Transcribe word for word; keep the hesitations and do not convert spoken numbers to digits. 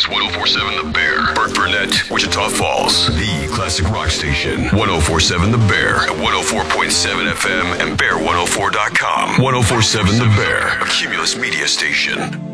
ten forty-seven The Bear. Burke Burnett, Wichita Falls. The classic rock station. ten forty-seven The Bear at one oh four point seven F M and bear one oh four dot com. ten forty-seven The Bear, a Cumulus media station.